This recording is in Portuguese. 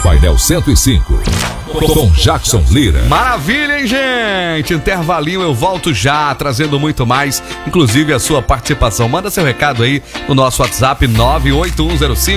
Painel 105. Com Jackson Lira. Maravilha, hein, gente? Intervalinho, eu volto já, trazendo muito mais, inclusive a sua participação. Manda seu recado aí no nosso WhatsApp 98105